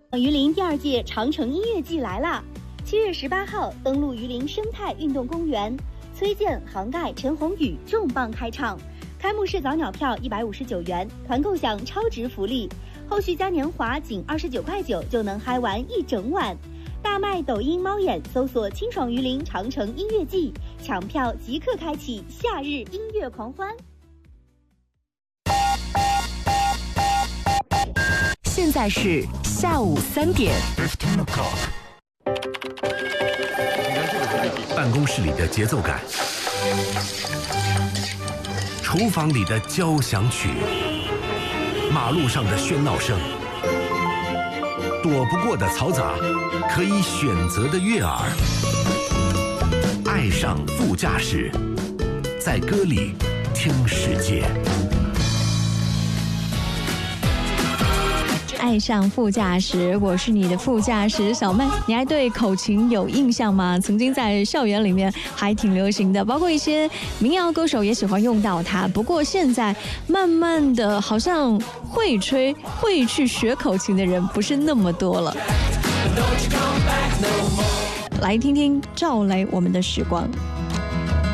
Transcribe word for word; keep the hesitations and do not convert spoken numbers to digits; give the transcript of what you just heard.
榆林第二届长城音乐季来啦！七月十八号登陆榆林生态运动公园，崔健、杭盖、陈鸿宇重磅开唱。开幕式早鸟票一百五十九元，团购享超值福利，后续嘉年华仅二十九块九就能嗨玩一整晚。大麦抖音猫眼搜索清爽榆林长城音乐季，抢票即刻开启夏日音乐狂欢。 现在是下午三点。 办公室里的节奏感，厨房里的交响曲，马路上的喧闹声，躲不过的嘈杂，可以选择的悦耳。爱上副驾驶，在歌里听世界。 爱上副驾驶，我是你的副驾驶小曼。你还对口琴有印象吗？曾经在校园里面还挺流行的，包括一些民谣歌手也喜欢用到它。不过现在慢慢的，好像会吹、会去学口琴的人不是那么多了。来听听赵雷我们的时光。